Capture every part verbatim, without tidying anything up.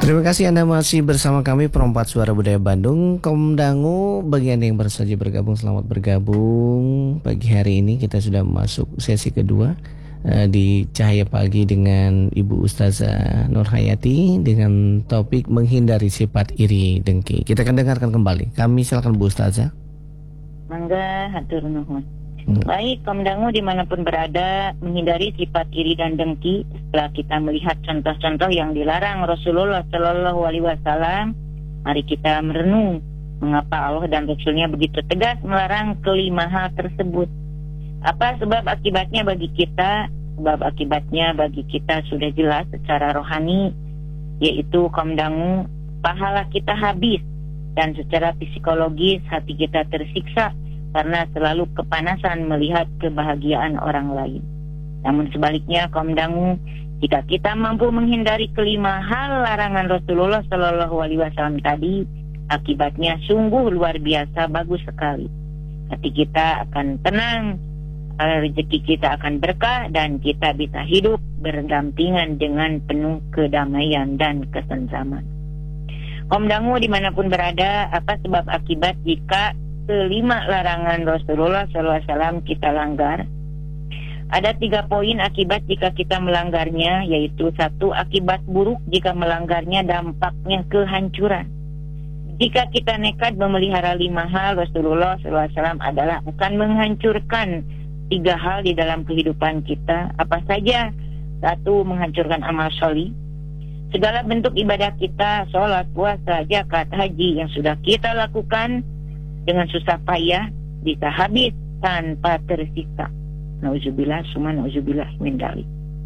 Terima kasih Anda masih bersama kami Perempat Suara Budaya Bandung. Kaum Dangu, bagi Anda yang baru saja bergabung, selamat bergabung. Pagi hari ini kita sudah masuk sesi kedua uh, di Cahaya Pagi dengan Ibu Ustazah Nur Hayati dengan topik menghindari sifat iri dengki. Kita akan dengarkan kembali. Kami silakan Bu Ustazah. Mangga, hatur nuhun. Hmm. Baik, kaum dangu dimanapun berada, menghindari sifat iri dan dengki. Setelah kita melihat contoh-contoh yang dilarang Rasulullah Shallallahu Alaihi Wasallam, mari kita merenung mengapa Allah dan Rasulnya begitu tegas melarang kelima hal tersebut. Apa sebab akibatnya bagi kita? Sebab akibatnya bagi kita sudah jelas secara rohani, yaitu kaum dangu, pahala kita habis, dan secara psikologis hati kita tersiksa karena selalu kepanasan melihat kebahagiaan orang lain. Namun sebaliknya kaum dangu, jika kita mampu menghindari kelima hal larangan Rasulullah Shallallahu Alaihi Wasallam tadi, akibatnya sungguh luar biasa bagus sekali. Hati kita akan tenang, rezeki kita akan berkah, dan kita bisa hidup berdampingan dengan penuh kedamaian dan kesentraman. Kaum dangu dimanapun berada, apa sebab akibat jika kelima larangan Rasulullah shallallahu alaihi wasallam kita langgar? Ada tiga poin akibat jika kita melanggarnya, yaitu satu, akibat buruk jika melanggarnya dampaknya kehancuran. Jika kita nekat memelihara lima hal Rasulullah shallallahu alaihi wasallam adalah akan menghancurkan tiga hal di dalam kehidupan kita. Apa saja? Satu, menghancurkan amal sholih. Segala bentuk ibadah kita, sholat, puasa, zakat, haji yang sudah kita lakukan dengan susah payah bisa habis tanpa tersisa. Nauzubillah, summa nauzubillah min dzalik.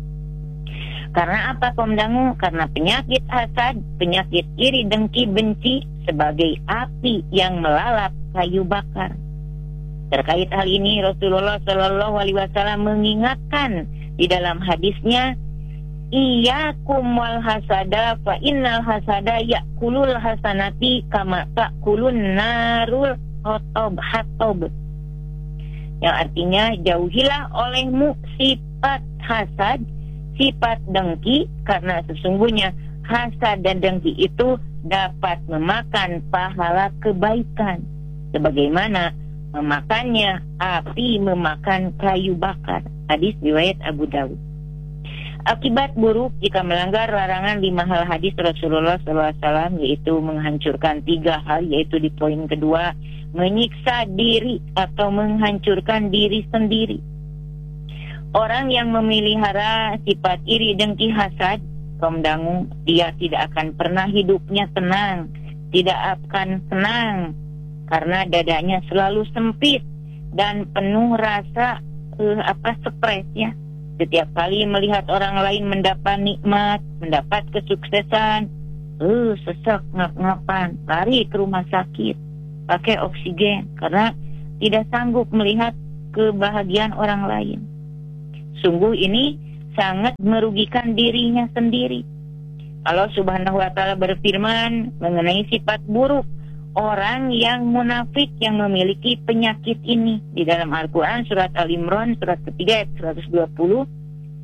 Karena apa kaum dangu? Karena penyakit hasad, penyakit iri, dengki, benci sebagai api yang melalap kayu bakar. Terkait hal ini Rasulullah Shallallahu Alaihi Wasallam mengingatkan di dalam hadisnya, Iyyakum wal hasada fa innal hasada yakulul hasanati kama takulun narul hatob hatob. Yang artinya, jauhilah olehmu sifat hasad, sifat dengki, karena sesungguhnya hasad dan dengki itu dapat memakan pahala kebaikan, sebagaimana memakannya api memakan kayu bakar. Hadis riwayat Abu Dawud. Akibat buruk jika melanggar larangan lima hal hadis Rasulullah shallallahu alaihi wasallam, yaitu menghancurkan tiga hal, yaitu di poin kedua, menyiksa diri atau menghancurkan diri sendiri. Orang yang memelihara sifat iri, dengki, hasad, kaum dangu, dia tidak akan pernah hidupnya tenang, tidak akan senang, karena dadanya selalu sempit dan penuh rasa uh, apa stres ya. Setiap kali melihat orang lain mendapat nikmat, mendapat kesuksesan, uh, sesak ngap-ngapan, lari ke rumah sakit, pakai oksigen, karena tidak sanggup melihat kebahagiaan orang lain. Sungguh ini sangat merugikan dirinya sendiri. Allah Subhanahu wa Ta'ala berfirman mengenai sifat buruk orang yang munafik yang memiliki penyakit ini di dalam Al-Quran surat Al-Imran surat ketiga ayat seratus dua puluh.